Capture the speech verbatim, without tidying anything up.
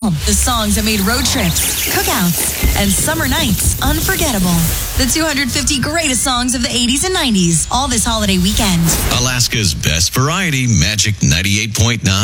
home. The songs that made road trips, cookouts, and summer nights unforgettable. The two hundred fifty greatest songs of the eighties and nineties, all this holiday weekend. Alaska's best variety, Magic ninety-eight point nine.